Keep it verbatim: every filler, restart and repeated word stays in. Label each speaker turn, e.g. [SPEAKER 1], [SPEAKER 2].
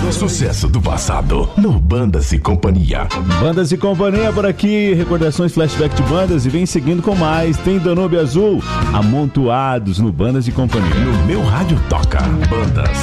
[SPEAKER 1] Sucesso do passado no Bandas e Companhia.
[SPEAKER 2] Bandas e Companhia por aqui, recordações, flashback de bandas e vem seguindo com mais. Tem Danúbio Azul, amontoados no Bandas e Companhia.
[SPEAKER 1] No meu rádio toca Bandas